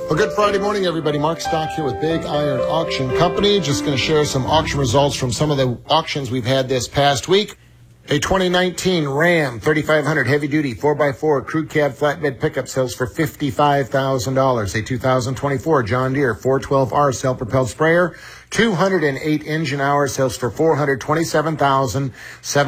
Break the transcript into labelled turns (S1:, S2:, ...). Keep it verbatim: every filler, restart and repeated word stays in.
S1: Well, good Friday morning, everybody. Mark Stock here with Big Iron Auction Company. Just going to share some auction results from some of the auctions we've had this past week. A twenty nineteen Ram thirty-five hundred heavy-duty four by four crew cab flatbed pickup sells for fifty-five thousand dollars. A two thousand twenty-four John Deere four twelve R self-propelled sprayer, two hundred eight engine hours, sells for four hundred twenty-seven thousand seven hundred dollars.